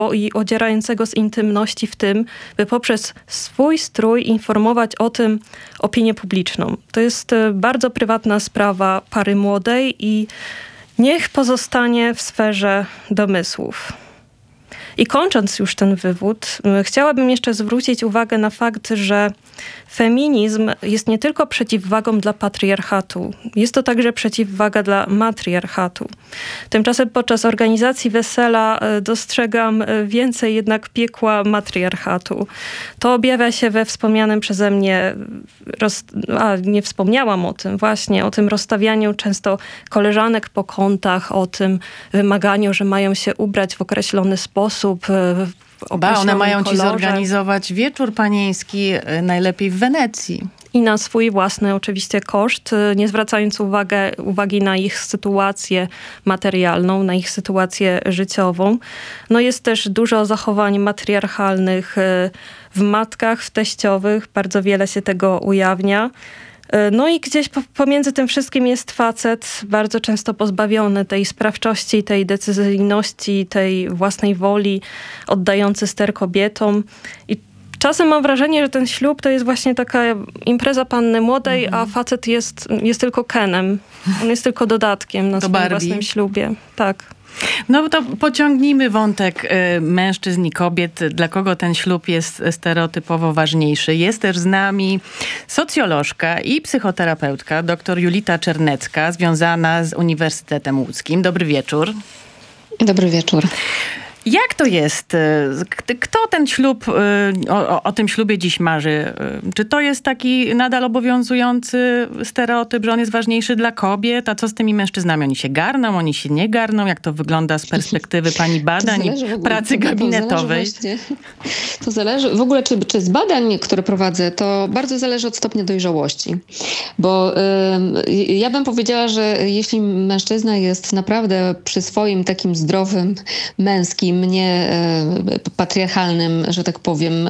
i odzierającego z intymności w tym, by poprzez swój strój informować o tym opinię publiczną. To jest bardzo prywatna sprawa pary młodej i niech pozostanie w sferze domysłów. I kończąc już ten wywód, chciałabym jeszcze zwrócić uwagę na fakt, że feminizm jest nie tylko przeciwwagą dla patriarchatu, jest to także przeciwwaga dla matriarchatu. Tymczasem podczas organizacji wesela dostrzegam więcej jednak piekła matriarchatu. To objawia się we wspomnianym przeze mnie, nie wspomniałam o tym właśnie, o tym rozstawianiu często koleżanek po kątach, o tym wymaganiu, że mają się ubrać w określony sposób, one mają ci zorganizować wieczór panieński, najlepiej w Wenecji. I na swój własny oczywiście koszt, nie zwracając uwagi na ich sytuację materialną, na ich sytuację życiową. No jest też dużo zachowań matriarchalnych w matkach, w teściowych. Bardzo wiele się tego ujawnia. No i gdzieś pomiędzy tym wszystkim jest facet bardzo często pozbawiony tej sprawczości, tej decyzyjności, tej własnej woli, oddający ster kobietom. I czasem mam wrażenie, że ten ślub to jest właśnie taka impreza panny młodej, a facet jest tylko Kenem. On jest tylko dodatkiem na swoim własnym ślubie. Tak. No to pociągnijmy wątek mężczyzn i kobiet. Dla kogo ten ślub jest stereotypowo ważniejszy? Jest też z nami socjolożka i psychoterapeutka, dr Julita Czernecka, związana z Uniwersytetem Łódzkim. Dobry wieczór. Dobry wieczór. Jak to jest? Kto ten ślub, o tym ślubie dziś marzy? Czy to jest taki nadal obowiązujący stereotyp, że on jest ważniejszy dla kobiet? A co z tymi mężczyznami? Oni się garną, oni się nie garną? Jak to wygląda z perspektywy pani badań i pracy gabinetowej? To zależy w ogóle, czy z badań, które prowadzę, to bardzo zależy od stopnia dojrzałości. Bo ja bym powiedziała, że jeśli mężczyzna jest naprawdę przy swoim takim zdrowym, męskim, nie patriarchalnym, że tak powiem,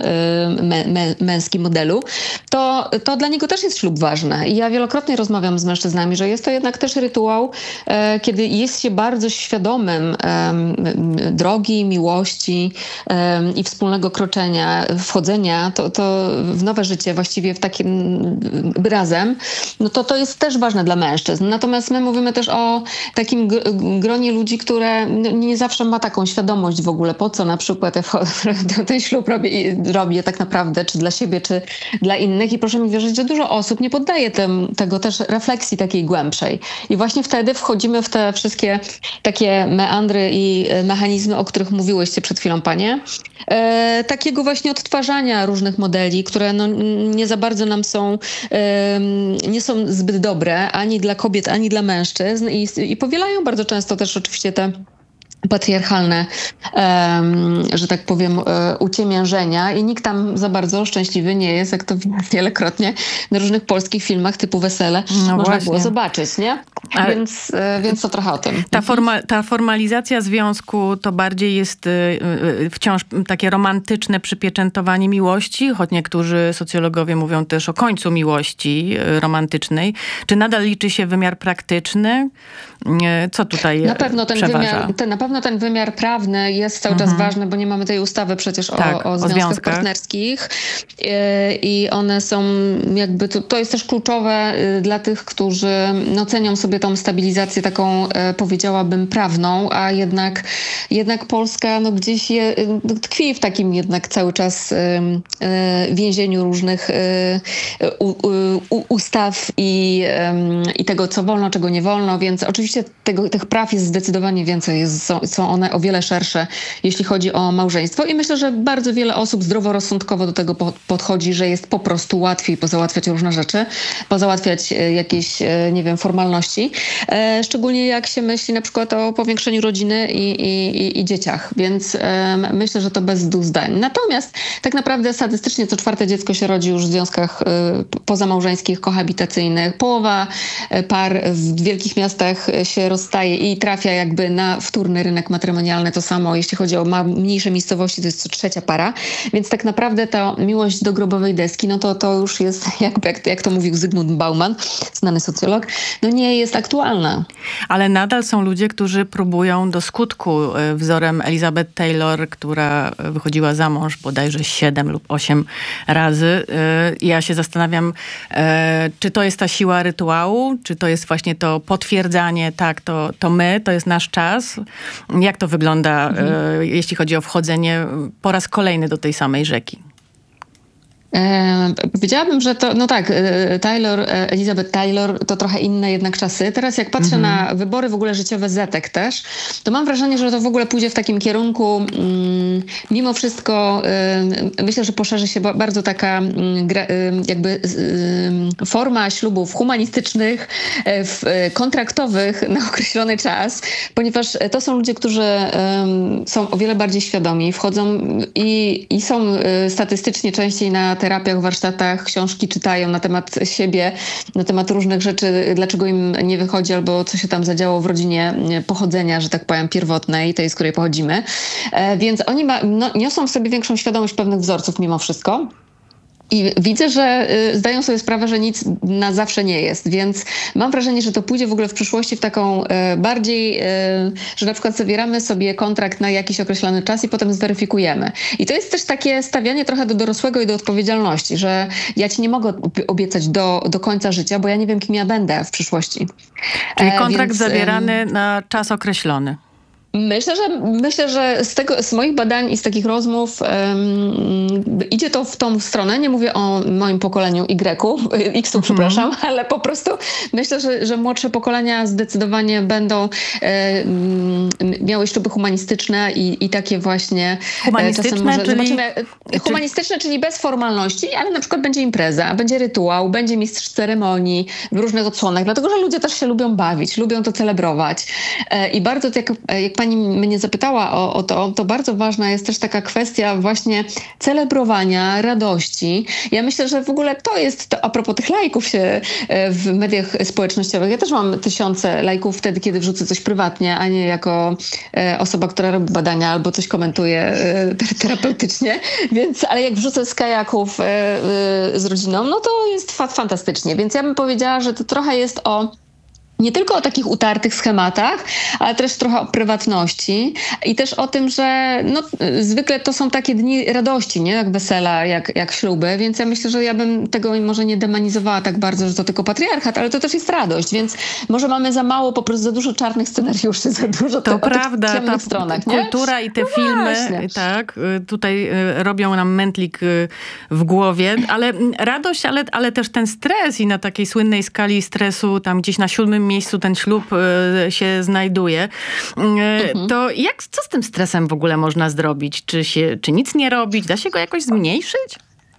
męskim modelu, to dla niego też jest ślub ważny. I ja wielokrotnie rozmawiam z mężczyznami, że jest to jednak też rytuał, kiedy jest się bardzo świadomym drogi, miłości i wspólnego kroczenia, wchodzenia to w nowe życie, właściwie w takim razem, no to jest też ważne dla mężczyzn. Natomiast my mówimy też o takim gronie ludzi, które nie zawsze ma taką świadomość w ogóle, po co na przykład ten ślub robię tak naprawdę, czy dla siebie, czy dla innych. I proszę mi wierzyć, że dużo osób nie poddaje tego też refleksji takiej głębszej. I właśnie wtedy wchodzimy w te wszystkie takie meandry i mechanizmy, o których mówiłyście przed chwilą, panie. Takiego właśnie odtwarzania różnych modeli, które nie za bardzo nam nie są zbyt dobre ani dla kobiet, ani dla mężczyzn i powielają bardzo często też oczywiście te patriarchalne, że tak powiem, uciemiężenia i nikt tam za bardzo szczęśliwy nie jest, jak to wielokrotnie na różnych polskich filmach typu Wesele można było zobaczyć, nie? Więc to trochę o tym. Ta formalizacja związku to bardziej jest wciąż takie romantyczne przypieczętowanie miłości, choć niektórzy socjologowie mówią też o końcu miłości romantycznej. Czy nadal liczy się wymiar praktyczny? Co tutaj przeważa? Na pewno ten wymiar prawny jest cały czas ważny, bo nie mamy tej ustawy przecież o związkach partnerskich i one są jakby, to jest też kluczowe dla tych, którzy cenią sobie tą stabilizację taką, powiedziałabym, prawną, a jednak Polska gdzieś tkwi w takim jednak cały czas więzieniu różnych ustaw i tego, co wolno, czego nie wolno, więc oczywiście tych praw jest zdecydowanie więcej, są one o wiele szersze, jeśli chodzi o małżeństwo i myślę, że bardzo wiele osób zdroworozsądkowo do tego podchodzi, że jest po prostu łatwiej pozałatwiać różne rzeczy, pozałatwiać jakieś, nie wiem, formalności, szczególnie jak się myśli na przykład o powiększeniu rodziny i dzieciach, więc myślę, że to bez dwóch zdań. Natomiast tak naprawdę statystycznie co czwarte dziecko się rodzi już w związkach pozamałżeńskich, kohabitacyjnych. Połowa par w wielkich miastach się rozstaje i trafia jakby na wtórny rynek rynek matrymonialny to samo, jeśli chodzi o mniejsze miejscowości, to jest co trzecia para, więc tak naprawdę ta miłość do grobowej deski, no to już jest, jak to mówił Zygmunt Bauman, znany socjolog, no nie jest aktualna. Ale nadal są ludzie, którzy próbują do skutku, wzorem Elizabeth Taylor, która wychodziła za mąż bodajże 7 lub 8 razy. Ja się zastanawiam, czy to jest ta siła rytuału, czy to jest właśnie to potwierdzanie, tak, to my, to jest nasz czas. Jak to wygląda, jeśli chodzi o wchodzenie po raz kolejny do tej samej rzeki? Powiedziałabym, że to, no tak, Elizabeth Taylor to trochę inne jednak czasy. Teraz jak patrzę na wybory w ogóle życiowe Zetek też, to mam wrażenie, że to w ogóle pójdzie w takim kierunku, mimo wszystko myślę, że poszerzy się bardzo taka forma ślubów humanistycznych, kontraktowych na określony czas, ponieważ to są ludzie, którzy są o wiele bardziej świadomi, wchodzą i są statystycznie częściej na terapiach, warsztatach, książki czytają na temat siebie, na temat różnych rzeczy, dlaczego im nie wychodzi albo co się tam zadziało w rodzinie pochodzenia, że tak powiem, pierwotnej, tej, z której pochodzimy. Więc oni niosą w sobie większą świadomość pewnych wzorców mimo wszystko. I widzę, że zdają sobie sprawę, że nic na zawsze nie jest, więc mam wrażenie, że to pójdzie w ogóle w przyszłości w taką bardziej, że na przykład zawieramy sobie kontrakt na jakiś określony czas i potem zweryfikujemy. I to jest też takie stawianie trochę do dorosłego i do odpowiedzialności, że ja ci nie mogę obiecać do końca życia, bo ja nie wiem, kim ja będę w przyszłości. Czyli kontrakt zawierany na czas określony. Myślę, że z moich badań i z takich rozmów idzie to w tą stronę. Nie mówię o moim pokoleniu X-u, przepraszam, ale po prostu myślę, że młodsze pokolenia zdecydowanie będą miały śluby humanistyczne i takie właśnie... Humanistyczne, humanistyczne, czyli bez formalności, ale na przykład będzie impreza, będzie rytuał, będzie mistrz ceremonii w różnych odsłonach, dlatego że ludzie też się lubią bawić, lubią to celebrować. I bardzo jak pani mnie zapytała o to, to bardzo ważna jest też taka kwestia właśnie celebrowania radości. Ja myślę, że w ogóle to jest, a propos tych lajków się w mediach społecznościowych, ja też mam tysiące lajków wtedy, kiedy wrzucę coś prywatnie, a nie jako osoba, która robi badania albo coś komentuje terapeutycznie, ale jak wrzucę z kajaków z rodziną, no to jest fantastycznie. Więc ja bym powiedziała, że to trochę jest nie tylko o takich utartych schematach, ale też trochę o prywatności i też o tym, że zwykle to są takie dni radości, nie? Jak wesela, jak śluby, więc ja myślę, że ja bym tego może nie demonizowała tak bardzo, że to tylko patriarchat, ale to też jest radość, więc może mamy za mało, po prostu za dużo czarnych scenariuszy, za dużo to prawda, o tych ciemnych stronach, nie? Kultura i te filmy, tak, tutaj robią nam mętlik w głowie, ale radość, ale też ten stres i na takiej słynnej skali stresu, tam gdzieś na 7. miejscu ten ślub się znajduje. To co z tym stresem w ogóle można zrobić? Czy nic nie robić? Da się go jakoś zmniejszyć?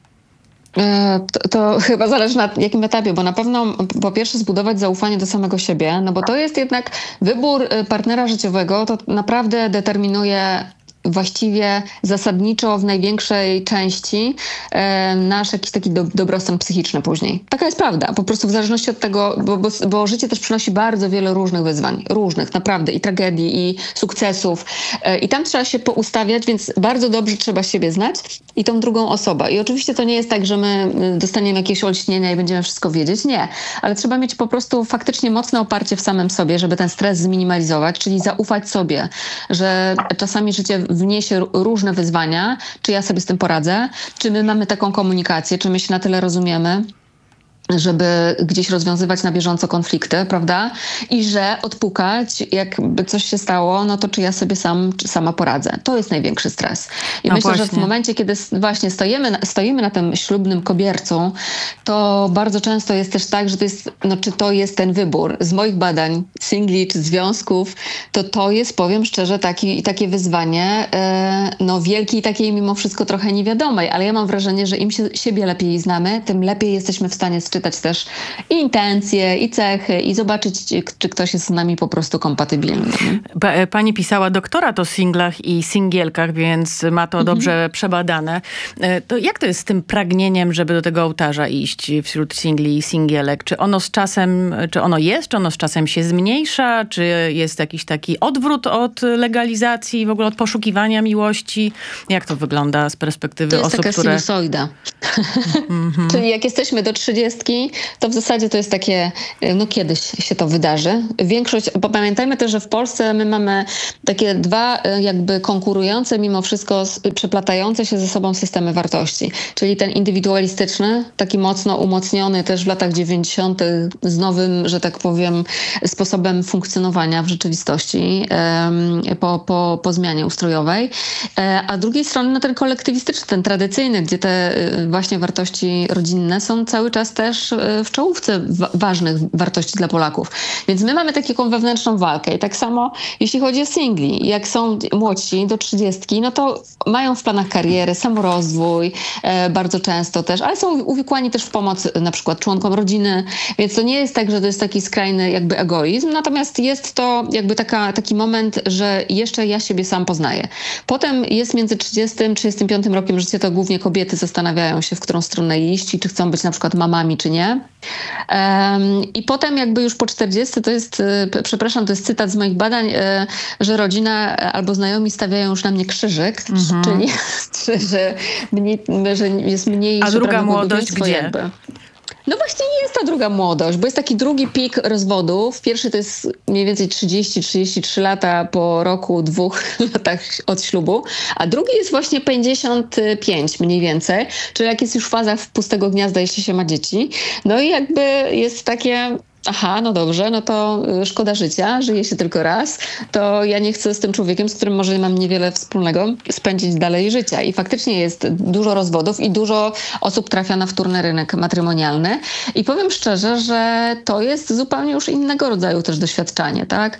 To chyba zależy na jakim etapie, bo na pewno po pierwsze zbudować zaufanie do samego siebie, no bo to jest jednak wybór partnera życiowego, to naprawdę determinuje właściwie zasadniczo w największej części nasz jakiś taki dobrostan psychiczny później. Taka jest prawda. Po prostu w zależności od tego, bo życie też przynosi bardzo wiele różnych wyzwań. Różnych, naprawdę. I tragedii, i sukcesów. I tam trzeba się poustawiać, więc bardzo dobrze trzeba siebie znać i tą drugą osobę. I oczywiście to nie jest tak, że my dostaniemy jakieś olśnienia i będziemy wszystko wiedzieć. Nie. Ale trzeba mieć po prostu faktycznie mocne oparcie w samym sobie, żeby ten stres zminimalizować, czyli zaufać sobie, że czasami życie wniesie różne wyzwania, czy ja sobie z tym poradzę, czy my mamy taką komunikację, czy my się na tyle rozumiemy, żeby gdzieś rozwiązywać na bieżąco konflikty, prawda? I że odpukać, jakby coś się stało, no to czy ja sobie sama poradzę. To jest największy stres. I myślę, właśnie, że w momencie, kiedy właśnie stoimy na tym ślubnym kobiercu, to bardzo często jest też tak, że to jest, czy to jest ten wybór. Z moich badań singli czy związków, to jest, powiem szczerze, takie wyzwanie, wielkie i takiej mimo wszystko trochę niewiadomej, ale ja mam wrażenie, że im siebie lepiej znamy, tym lepiej jesteśmy w stanie sczytać przeczytać też i intencje, i cechy, i zobaczyć, czy ktoś jest z nami po prostu kompatybilny. Pani pisała doktorat o singlach i singielkach, więc ma to dobrze przebadane. To jak to jest z tym pragnieniem, żeby do tego ołtarza iść wśród singli i singielek? Czy ono z czasem się zmniejsza? Czy jest jakiś taki odwrót od legalizacji, w ogóle od poszukiwania miłości? Jak to wygląda z perspektywy osób, które... To jest taka sinusoida. Czyli jak jesteśmy do 30, to w zasadzie to jest takie, no kiedyś się to wydarzy. Większość, bo pamiętajmy też, że w Polsce my mamy takie dwa jakby konkurujące, mimo wszystko przeplatające się ze sobą systemy wartości. Czyli ten indywidualistyczny, taki mocno umocniony też w latach 90. z nowym, że tak powiem, sposobem funkcjonowania w rzeczywistości po zmianie ustrojowej. A z drugiej strony no, ten kolektywistyczny, ten tradycyjny, gdzie te właśnie wartości rodzinne są cały czas też w czołówce ważnych wartości dla Polaków. Więc my mamy taką wewnętrzną walkę. I tak samo jeśli chodzi o singli. Jak są młodsi do 30, no to mają w planach kariery, samorozwój bardzo często też, ale są uwikłani też w pomoc na przykład członkom rodziny. Więc to nie jest tak, że to jest taki skrajny jakby egoizm. Natomiast jest to jakby taki moment, że jeszcze ja siebie sam poznaję. Potem jest między 30 a 35 rokiem życia, to głównie kobiety zastanawiają się, w którą stronę iść i czy chcą być na przykład mamami, czy nie. I potem jakby już po 40 to jest, przepraszam, to jest cytat z moich badań, że rodzina albo znajomi stawiają już na mnie krzyżyk, czyli że jest mniej... A druga młodość gdzie? Jakby. No właśnie nie jest ta druga młodość, bo jest taki drugi pik rozwodów. Pierwszy to jest mniej więcej 30-33 lata po roku, 2 latach od ślubu, a drugi jest właśnie 55 mniej więcej, czyli jak jest już faza pustego gniazda, jeśli się ma dzieci. No i jakby jest takie... Aha, no dobrze, no to szkoda życia, żyje się tylko raz, to ja nie chcę z tym człowiekiem, z którym może mam niewiele wspólnego, spędzić dalej życia. I faktycznie jest dużo rozwodów i dużo osób trafia na wtórny rynek matrymonialny. I powiem szczerze, że to jest zupełnie już innego rodzaju też doświadczenie, tak?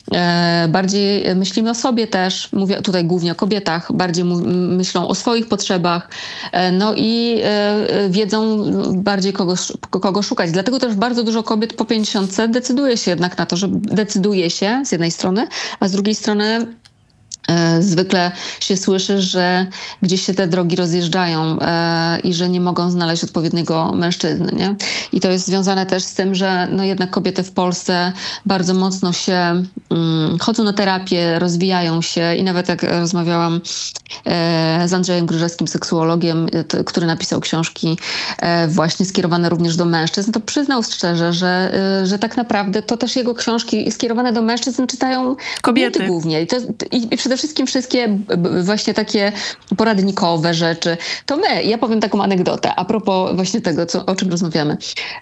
Bardziej myślimy o sobie też, mówię tutaj głównie o kobietach, bardziej myślą o swoich potrzebach, no i wiedzą bardziej kogo szukać. Dlatego też bardzo dużo kobiet po 50 decyduje się jednak na to, że decyduje się z jednej strony, a z drugiej strony zwykle się słyszy, że gdzieś się te drogi rozjeżdżają i że nie mogą znaleźć odpowiedniego mężczyzny, nie? I to jest związane też z tym, że no jednak kobiety w Polsce bardzo mocno się chodzą na terapię, rozwijają się i nawet jak rozmawiałam z Andrzejem Gryżewskim, seksuologiem, który napisał książki właśnie skierowane również do mężczyzn, to przyznał szczerze, że tak naprawdę to też jego książki skierowane do mężczyzn czytają kobiety głównie. I przede wszystkim wszystkie właśnie takie poradnikowe rzeczy. To my, ja powiem taką anegdotę a propos właśnie tego, o czym rozmawiamy.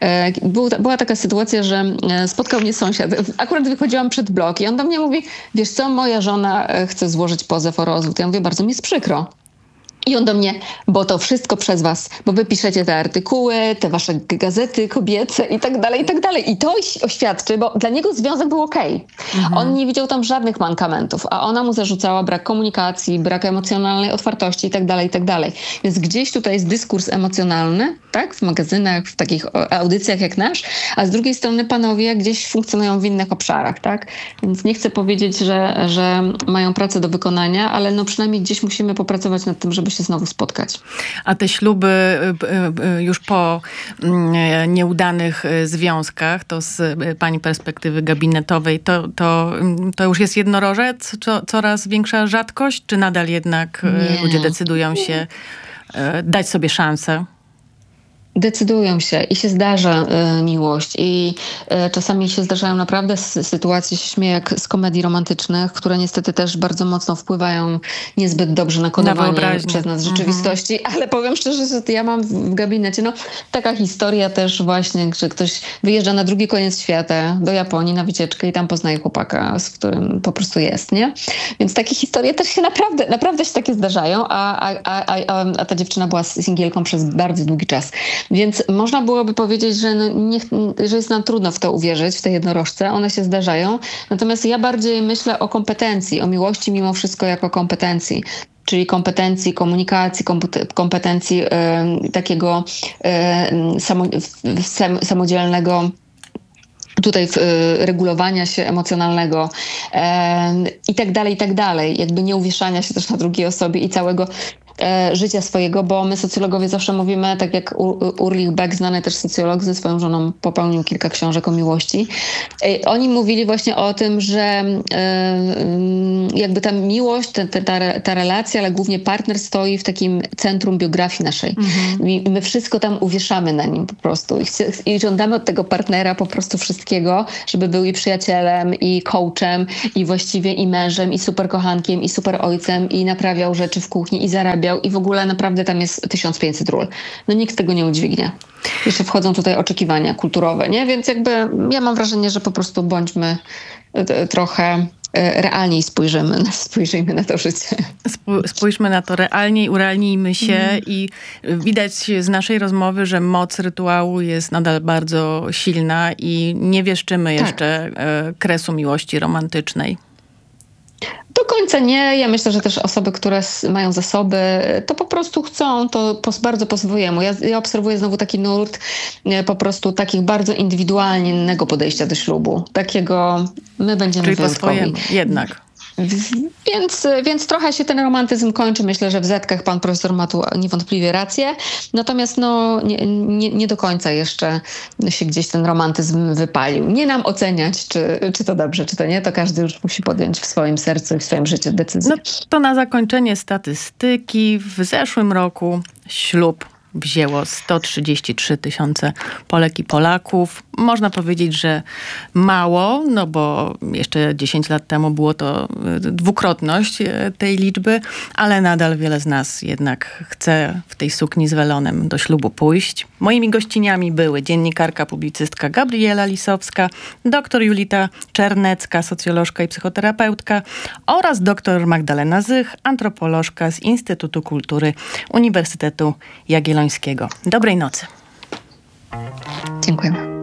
Była taka sytuacja, że spotkał mnie sąsiad. Akurat wychodziłam przed blok i on do mnie mówi, wiesz co, moja żona chce złożyć pozew o rozwód. Ja mówię, bardzo mi jest przykro. I on do mnie, bo to wszystko przez was, bo wy piszecie te artykuły, te wasze gazety kobiece i tak dalej, i tak dalej. I to oświadczy, bo dla niego związek był okej. On nie widział tam żadnych mankamentów, a ona mu zarzucała brak komunikacji, brak emocjonalnej otwartości i tak dalej, i tak dalej. Więc gdzieś tutaj jest dyskurs emocjonalny, tak, w magazynach, w takich audycjach jak nasz, a z drugiej strony panowie gdzieś funkcjonują w innych obszarach, tak? Więc nie chcę powiedzieć, że mają pracę do wykonania, ale no przynajmniej gdzieś musimy popracować nad tym, żeby się znowu spotkać. A te śluby już po nieudanych związkach, to z pani perspektywy gabinetowej, to już jest jednorożec? Coraz większa rzadkość? Czy nadal jednak ludzie decydują się dać sobie szansę? Decydują się i się zdarza miłość i czasami się zdarzają naprawdę sytuacje, się śmieję, jak z komedii romantycznych, które niestety też bardzo mocno wpływają niezbyt dobrze na kodowanie przez nas rzeczywistości, ale powiem szczerze, że ja mam w gabinecie taka historia też właśnie, że ktoś wyjeżdża na drugi koniec świata do Japonii na wycieczkę i tam poznaje chłopaka, z którym po prostu jest, nie? Więc takie historie też się naprawdę się takie zdarzają, a ta dziewczyna była singielką przez bardzo długi czas. Więc można byłoby powiedzieć, że, że jest nam trudno w to uwierzyć, w te jednorożce. One się zdarzają. Natomiast ja bardziej myślę o kompetencji, o miłości mimo wszystko jako kompetencji. czyli kompetencji komunikacji, kompetencji takiego samodzielnego tutaj regulowania się emocjonalnego i tak dalej. Jakby nie uwieszania się też na drugiej osobie i całego życia swojego, bo my socjologowie zawsze mówimy, tak jak Ulrich Beck, znany też socjolog, ze swoją żoną popełnił kilka książek o miłości. Oni mówili właśnie o tym, że jakby ta miłość, ta relacja, ale głównie partner stoi w takim centrum biografii naszej. I my wszystko tam uwieszamy na nim po prostu. I żądamy od tego partnera po prostu wszystkiego, żeby był i przyjacielem, i coachem, i właściwie i mężem, i super kochankiem, i super ojcem, i naprawiał rzeczy w kuchni, i zarabiał. I w ogóle naprawdę tam jest 1500 ról. No nikt tego nie udźwignie. Jeszcze wchodzą tutaj oczekiwania kulturowe, nie? Więc jakby ja mam wrażenie, że po prostu bądźmy trochę realniej spojrzyjmy na to życie. Spójrzmy na to realniej, urealnijmy się i widać z naszej rozmowy, że moc rytuału jest nadal bardzo silna i nie wieszczymy jeszcze kresu miłości romantycznej. Do końca nie. Ja myślę, że też osoby, które mają zasoby, to po prostu chcą to bardzo po swojemu. Ja obserwuję znowu taki nurt po prostu takich bardzo indywidualnego podejścia do ślubu. Takiego my będziemy czyli wyjątkowi. Po swojemu, jednak. Więc trochę się ten romantyzm kończy. Myślę, że w Zetkach pan profesor ma tu niewątpliwie rację. Natomiast nie do końca jeszcze się gdzieś ten romantyzm wypalił. Nie nam oceniać, czy to dobrze, czy to nie. To każdy już musi podjąć w swoim sercu i w swoim życiu decyzję. No to na zakończenie statystyki. W zeszłym roku ślub wzięło 133 000 Polek i Polaków. Można powiedzieć, że mało, no bo jeszcze 10 lat temu było to dwukrotność tej liczby, ale nadal wiele z nas jednak chce w tej sukni z welonem do ślubu pójść. Moimi gościniami były dziennikarka, publicystka Gabriela Lisowska, dr Julita Czernecka, socjolożka i psychoterapeutka oraz dr Magdalena Zych, antropolożka z Instytutu Kultury Uniwersytetu Jagiellońskiego. Dobrej nocy. Dziękujemy.